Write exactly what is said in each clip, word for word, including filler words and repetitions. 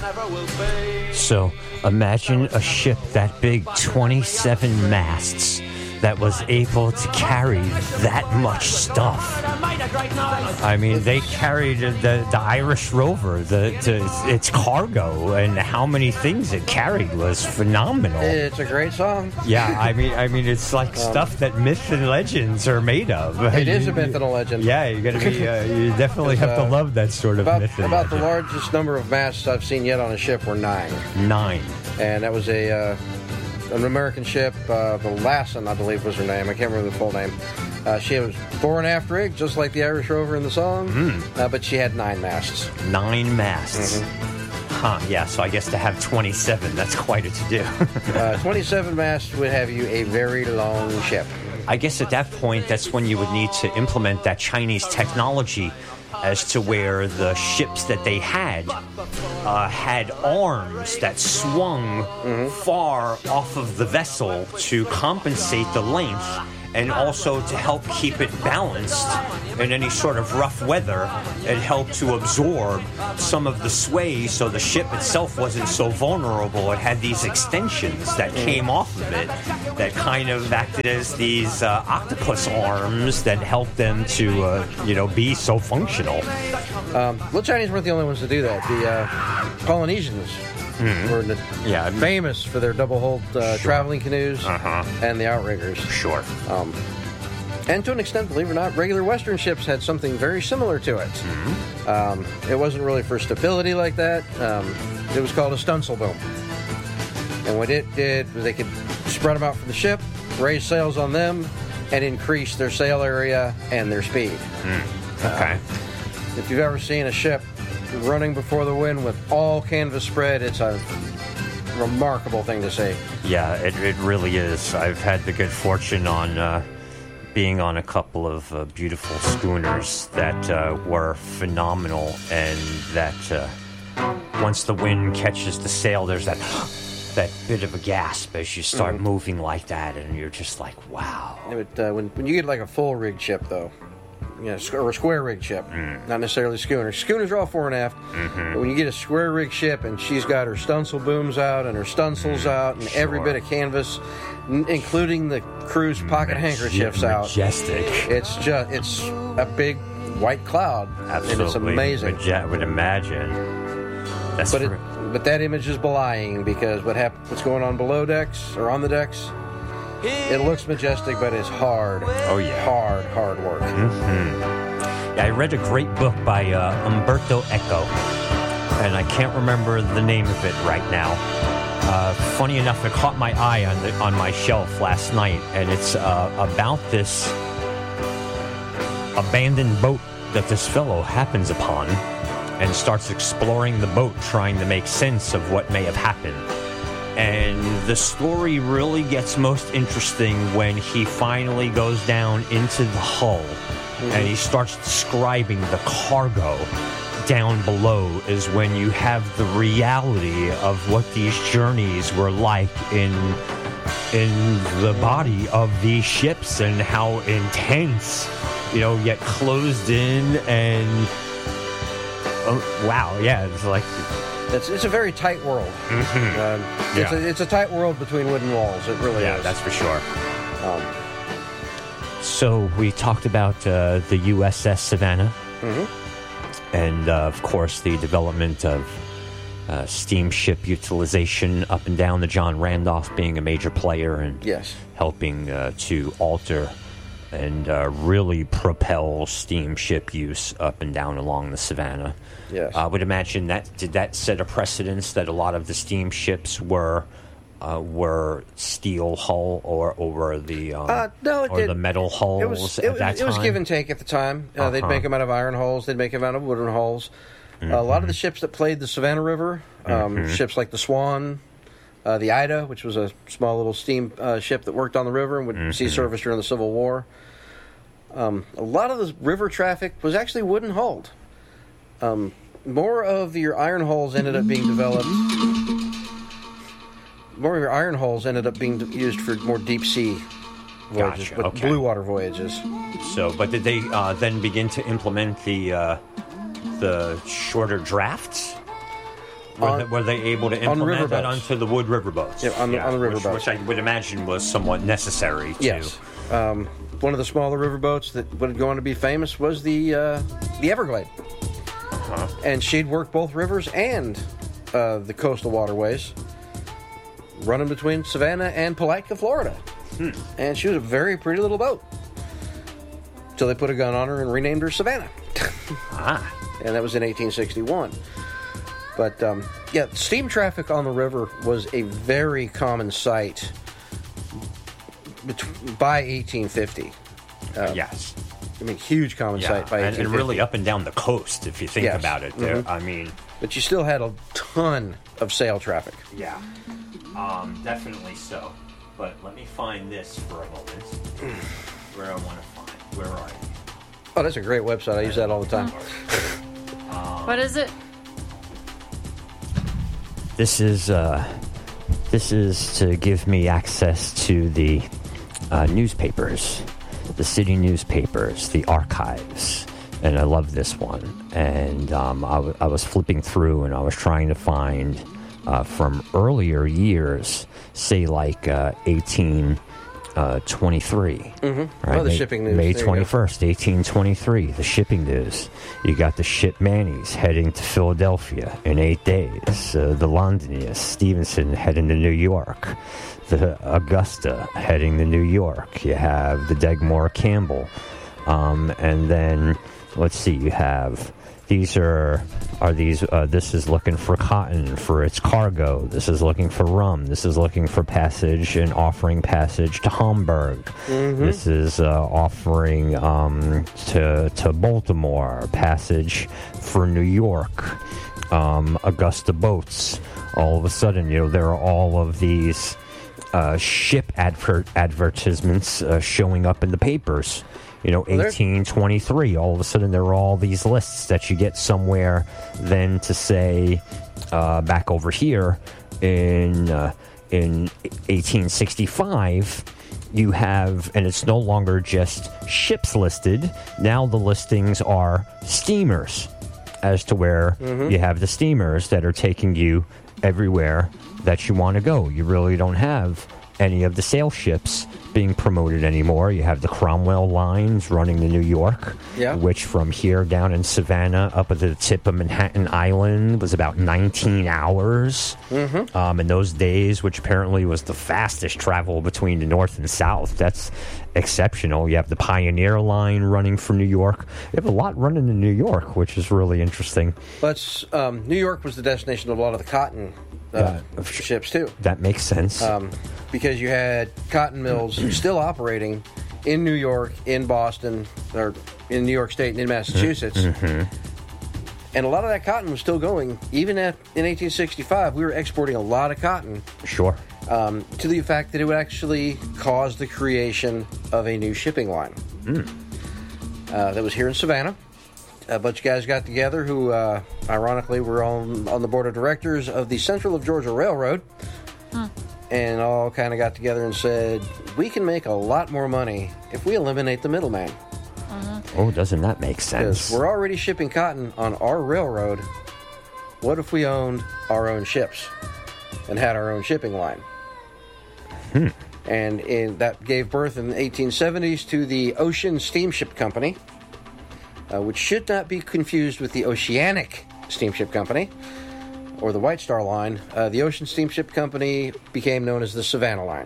So imagine a ship that big, twenty-seven masts, that was able to carry that much stuff. I mean, they carried the, the Irish Rover, the, the its cargo, and how many things it carried was phenomenal. It's a great song. Yeah, I mean, I mean, it's like um, stuff that myths and legends are made of. It is a myth and a legend. Yeah, you got to be. Uh, you definitely have uh, to love that sort of about, myth and About legend. the largest number of masts I've seen yet on a ship were nine. Nine. And that was a. Uh, An American ship, uh, the Lassen, I believe was her name. I can't remember the full name. Uh, she was fore and aft rig, just like the Irish Rover in the song, mm. uh, but she had nine masts. Nine masts. Mm-hmm. Huh, yeah, so I guess to have twenty-seven, that's quite a to-do. uh, twenty-seven masts would have you a very long ship. I guess at that point, that's when you would need to implement that Chinese technology as to where the ships that they had uh, had arms that swung mm-hmm. far off of the vessel to compensate the length and also to help keep it balanced in any sort of rough weather. It helped to absorb some of the sway so the ship itself wasn't so vulnerable. It had these extensions that came off of it that kind of acted as these uh, octopus arms that helped them to, uh, you know, be so functional. Um, well, Chinese weren't the only ones to do that. The uh, Polynesians mm-hmm. were the, yeah, famous for their double-hulled uh, sure. traveling canoes uh-huh. and the outriggers. Sure. Um, and to an extent, believe it or not, regular Western ships had something very similar to it. Mm-hmm. Um, it wasn't really for stability like that. Um, it was called a stunsail boom. And what it did was they could spread them out from the ship, raise sails on them, and increase their sail area and their speed. Mm. Okay. Uh, if you've ever seen a ship running before the wind with all canvas spread, it's a remarkable thing to see. Yeah, it, it really is. I've had the good fortune on uh, being on a couple of uh, beautiful schooners that uh, were phenomenal, and that uh, once the wind catches the sail, there's that that bit of a gasp as you start mm-hmm. moving like that, and you're just like, wow. But, uh, when, when you get like a full rig ship, though, you know, or a square rig ship, mm. not necessarily schooners. Schooners are all fore and aft. Mm-hmm. But when you get a square rig ship and she's got her stunsail booms out and her stunsails mm. out and sure. every bit of canvas, n- including the crew's pocket Maj- handkerchiefs out. Majestic. It's just it's a big white cloud. Absolutely. And it's amazing. I would imagine. That's but, it, but that image is belying, because what hap- what's going on below decks or on the decks, it looks majestic, but it's hard. Oh, yeah. Hard, hard work. Mm-hmm. Yeah, I read a great book by uh, Umberto Eco, and I can't remember the name of it right now. Uh, funny enough, it caught my eye on the, on my shelf last night, and it's uh, about this abandoned boat that this fellow happens upon and starts exploring the boat, trying to make sense of what may have happened. And the story really gets most interesting when he finally goes down into the hull mm-hmm. and he starts describing the cargo down below, is when you have the reality of what these journeys were like in in the body of these ships, and how intense, you know, yet closed in, and oh, wow, yeah, it's like... It's it's a very tight world. Mm-hmm. Um, yeah. it's, a, it's a tight world between wooden walls. It really yeah, is. Yeah, that's for sure. Um, so we talked about uh, the U S S Savannah, mm-hmm. and uh, of course the development of uh, steamship utilization up and down the John Randolph being a major player and yes. helping uh, to alter and uh, really propel steamship use up and down along the Savannah. Yes. I would imagine that did that set a precedence that a lot of the steamships were uh, were steel hull or or the um, uh, no, it or did. the metal hulls it was, at it was, that time. It was give and take at the time. Uh, uh-huh. They'd make them out of iron hulls. They'd make them out of wooden hulls. Mm-hmm. Uh, a lot of the ships that played the Savannah River, um, mm-hmm. ships like the Swan, uh, the Ida, which was a small little steam uh, ship that worked on the river and would mm-hmm. see service during the Civil War. Um, a lot of the river traffic was actually wooden hulled. Um, more of your iron hulls ended up being developed. More of your iron hulls ended up being used for more deep sea voyages, gotcha. but Okay. blue water voyages. So, but did they uh, then begin to implement the uh, the shorter drafts? Were, On- they, were they able to on implement that riverboats. onto the wood riverboats? Yeah, on the- on the which, riverboats. which I would imagine was somewhat necessary. To, Yes. Um, one of the smaller riverboats that would go on to be famous was the uh, the Everglade. Uh-huh. And she'd work both rivers and uh, the coastal waterways, running between Savannah and Palatka, Florida. Hmm. And she was a very pretty little boat. Till they put a gun on her and renamed her Savannah. Ah. And that was in eighteen sixty-one. But, um, yeah, steam traffic on the river was a very common sight bet- by eighteen fifty. Uh, yes. I mean, huge common Yeah. sight by and, eighteen fifty. and really up and down the coast, if you think Yes. about it. There, Mhm. I mean, But you still had a ton of sail traffic. yeah, um, definitely so. But let me find this for a moment. Where I want to find. Where are you? Oh, that's a great website. I use that all the time. What is it? This is uh, this is to give me access to the uh, newspapers, the city newspapers, the archives, and I love this one. And um, I, w- I was flipping through, and I was trying to find uh, from earlier years, say like uh, eighteen twenty-three. Mm-hmm. Right? Oh, the May, shipping news. May There you go. twenty-first, eighteen twenty-three, the shipping news. You got the ship Manny's heading to Philadelphia in eight days. Uh, the Londonius, Stevenson heading to New York. The Augusta heading to New York. You have the Degmore Campbell. Um, and then, let's see, you have... These are are these. Uh, this is looking for cotton for its cargo. This is looking for rum. This is looking for passage and offering passage to Hamburg. Mm-hmm. This is uh, offering um, to to Baltimore passage for New York. Um, Augusta boats. All of a sudden, you know, there are all of these uh, ship adver- advertisements uh, showing up in the papers. You know, Well, there- eighteen twenty-three, all of a sudden there are all these lists that you get somewhere then to say, uh, back over here in uh, in eighteen sixty-five, you have, and it's no longer just ships listed, now the listings are steamers, as to where Mm-hmm. you have the steamers that are taking you everywhere that you want to go. You really don't have any of the sail ships being promoted anymore. You have the Cromwell lines running to New York, Yeah. which from here down in Savannah up at the tip of Manhattan Island was about nineteen hours. Mm-hmm. Um, in those days, which apparently was the fastest travel between the north and south. That's exceptional. You have the Pioneer line running for New York. You have a lot running to New York, which is really interesting. But um, New York was the destination of a lot of the cotton uh, Yeah. ships, too. That makes sense. Um, because you had cotton mills still operating in New York, in Boston, or in New York State and in Massachusetts. Mm-hmm. And a lot of that cotton was still going. Even at, in eighteen sixty-five, we were exporting a lot of cotton Sure. um, to the fact that it would actually cause the creation of a new shipping line. Mm. Uh, that was here in Savannah. A bunch of guys got together who, uh, ironically, were on, on the board of directors of the Central of Georgia Railroad. And all kind of got together and said, we can make a lot more money if we eliminate the middleman. Oh, doesn't that make Because sense? we're already shipping cotton on our railroad. What if we owned our own ships and had our own shipping line? Hmm. And in, that gave birth in the eighteen seventies to the Ocean Steamship Company, uh, which should not be confused with the Oceanic Steamship Company or the White Star Line. Uh, the Ocean Steamship Company became known as the Savannah Line.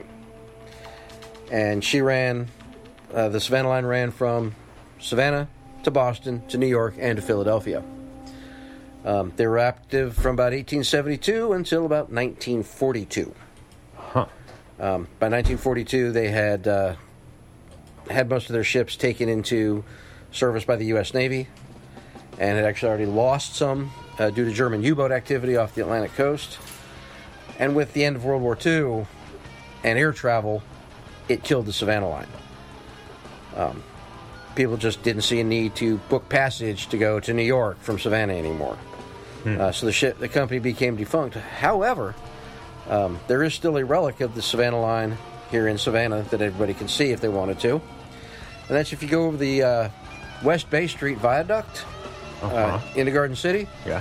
And she ran, uh, the Savannah Line ran from Savannah to Boston to New York and to Philadelphia. Um, they were active from about eighteen seventy-two until about nineteen forty-two. Huh. Um, by nineteen forty-two, they had uh, had most of their ships taken into service by the U S Navy and had actually already lost some uh, due to German U-boat activity off the Atlantic coast. And with the end of World War Two and air travel, it killed the Savannah Line. Um, people just didn't see a need to book passage to go to New York from Savannah anymore. Hmm. Uh, so the ship, the company became defunct. However, um, there is still a relic of the Savannah Line here in Savannah that everybody can see if they wanted to. And that's if you go over the uh, West Bay Street Viaduct Uh-huh. uh, into Garden City. Yes.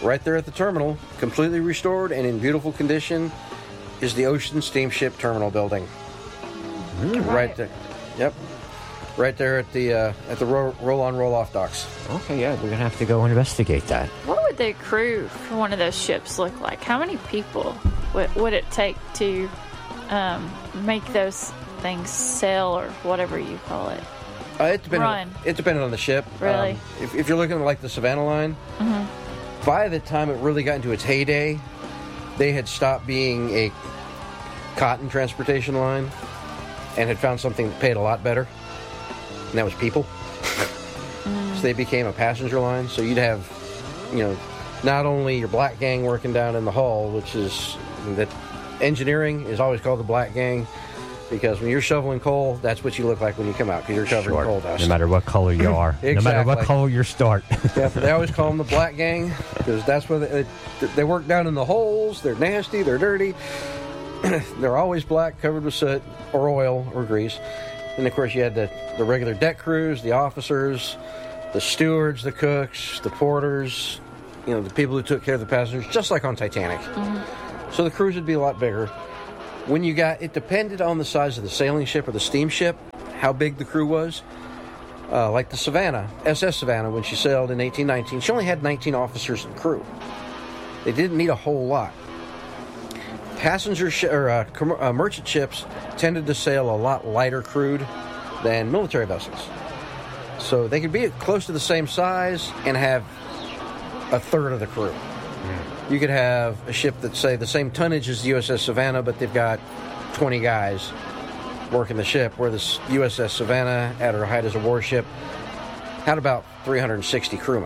right there at the terminal, completely restored and in beautiful condition, is the Ocean Steamship Terminal building. Mm. Right there. Yep. Right there at the uh, at the ro- roll-on, roll-off docks. Okay, yeah, we're gonna have to go investigate that. What would the crew for one of those ships look like? How many people would, would it take to um, make those things sail or whatever you call it? Uh, it depended. Run. On, it depended on the ship. Really? Um, if, if you're looking at like the Savannah line, Mm-hmm. by the time it really got into its heyday, they had stopped being a cotton transportation line and had found something that paid a lot better, and that was people. Mm. So they became a passenger line. So you'd have, you know, not only your black gang working down in the hull, which is that engineering is always called the black gang. Because when you're shoveling coal, that's what you look like when you come out, because you're covered Sure. in coal dust. No matter what color you are. Exactly. No matter what color you start. Yeah, they always call them the black gang, because that's where they, they work down in the holes. They're nasty, they're dirty. They're always black, covered with soot or oil or grease. And, of course, you had the, the regular deck crews, the officers, the stewards, the cooks, the porters, you know, the people who took care of the passengers, just like on Titanic. Mm-hmm. So the crews would be a lot bigger. When you got, it depended on the size of the sailing ship or the steamship, how big the crew was. Uh, like the Savannah, S S Savannah, when she sailed in eighteen nineteen, she only had nineteen officers and crew. They didn't need a whole lot. Passenger sh- or uh, com- uh, merchant ships tended to sail a lot lighter crewed than military vessels. So they could be close to the same size and have a third of the crew. You could have a ship that's, say, the same tonnage as the U S S Savannah, but they've got twenty guys working the ship, where the U S S Savannah, at her height as a warship, had about three hundred sixty crewmen.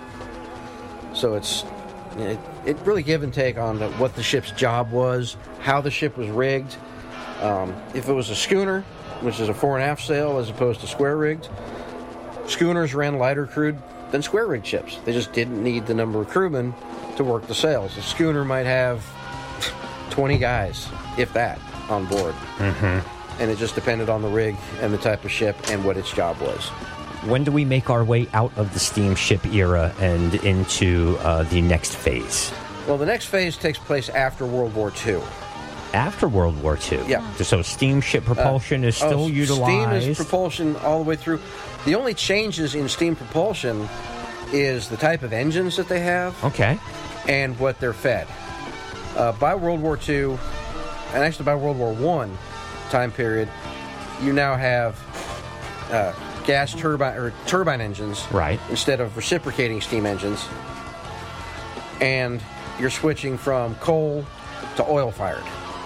So it's it, it really give and take on the, what the ship's job was, how the ship was rigged. Um, if it was a schooner, which is a fore and aft sail as opposed to square rigged, schooners ran lighter crewed than square rigged ships. They just didn't need the number of crewmen to work the sails. A schooner might have twenty guys, if that, on board. Mm-hmm. And it just depended on the rig and the type of ship and what its job was. When do we make our way out of the steamship era and into uh, the next phase? Well, the next phase takes place after World War Two. After World War Two? Yeah. So steamship propulsion uh, is still oh, utilized? Steam is propulsion all the way through. The only changes in steam propulsion is the type of engines that they have. Okay. And what they're fed. Uh, by World War Two, and actually by World War One time period, you now have uh, gas turbine or turbine engines, right, instead of reciprocating steam engines, and you're switching from coal to oil fired.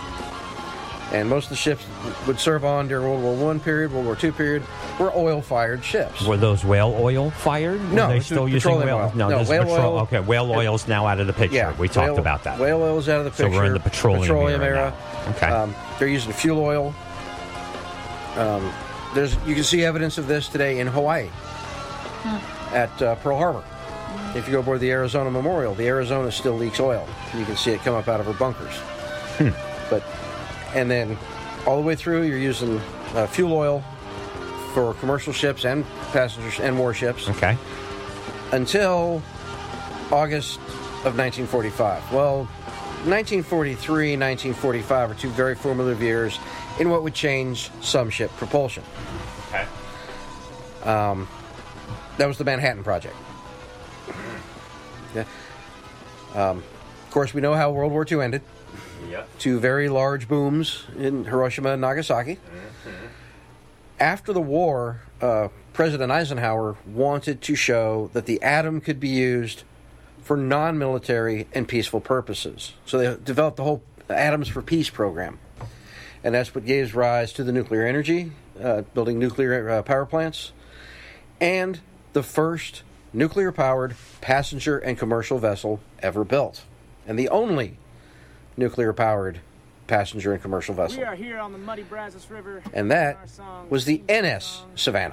And most of the ships would serve on during World War One period, World War Two period, were oil-fired ships. Were those whale oil fired? Were no, they still using whale oil. No, no this whale petrol- oil. Okay, whale oil's now out of the picture. Yeah, we talked whale, about that. Whale oil's out of the picture. So we're in the petroleum, petroleum era. era. Now. Okay. Um, they're using fuel oil. Um, there's you can see evidence of this today in Hawaii hmm. at uh, Pearl Harbor. If you go aboard the Arizona Memorial, the Arizona still leaks oil. You can see it come up out of her bunkers. Hmm. But and then all the way through, you're using uh, fuel oil for commercial ships and passengers and warships. Okay. Until August of nineteen forty-five. Well, nineteen forty-three, nineteen forty-five are two very formative years in what would change some ship propulsion. Okay. Um, that was the Manhattan Project. Yeah. Um, of course, we know how World War Two ended. Yep. Two very large booms in Hiroshima and Nagasaki. Mm-hmm. After the war, uh, President Eisenhower wanted to show that the atom could be used for non-military and peaceful purposes. So they developed the whole Atoms for Peace program. And that's what gave rise to the nuclear energy, uh, building nuclear uh, power plants, and the first nuclear-powered passenger and commercial vessel ever built, and the only nuclear-powered passenger and commercial vessel. We are here on the muddy Brazos River. And that was the N S Savannah.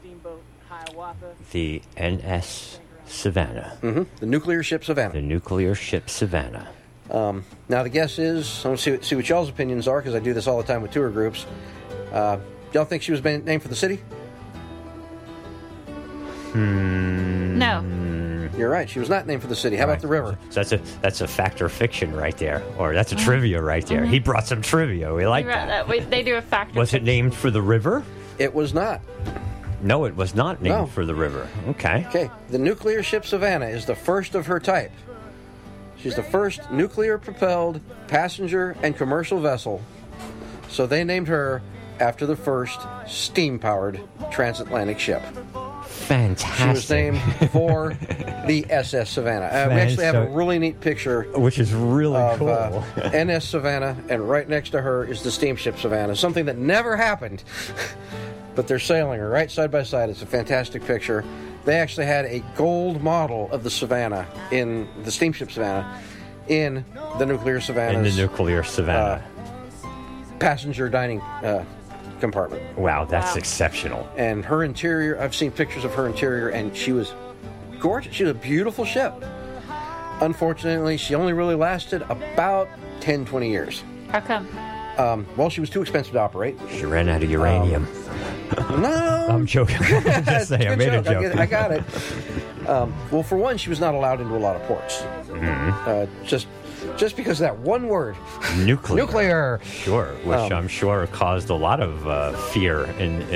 The N S Savannah. Mm-hmm. The nuclear ship Savannah. The nuclear ship Savannah. Um, now, the guess is, I want to see, see what y'all's opinions are, because I do this all the time with tour groups. Uh, y'all think she was named for the city? Hmm. No. You You're right. She was not named for the city. How about the river? So that's a that's a fact or fiction right there, or that's a trivia right there. He brought some trivia. We like Right, that. that. We, they do a factor. Was it named for the river? It was not. No, it was not named No. for the river. Okay. Okay, the nuclear ship Savannah is the first of her type. She's the first nuclear-propelled passenger and commercial vessel, so they named her after the first steam-powered transatlantic ship. Fantastic. She was named for the S S Savannah. Uh, we Man, actually have a so- really neat picture Which is really of cool. uh, N S Savannah, and right next to her is the steamship Savannah, something that never happened. But they're sailing her right side by side. It's a fantastic picture. They actually had a gold model of the Savannah in the steamship Savannah in the nuclear Savannah In the nuclear Savannah. passenger dining uh, compartment. wow, that's Wow. exceptional. And her interior, I've seen pictures of her interior, and she was gorgeous. She was a beautiful ship. Unfortunately, she only really lasted about ten, twenty years. How come? Um, well, she was too expensive to operate. She ran out of uranium. No, I'm joking. Just saying, I Good made a joke. I, joke. get- I got it. Um, well, for one, she was not allowed into a lot of ports. Mm-hmm. Uh, just, just because of that one word, Nuclear. nuclear. Sure, which Um, I'm sure caused a lot of uh, fear in,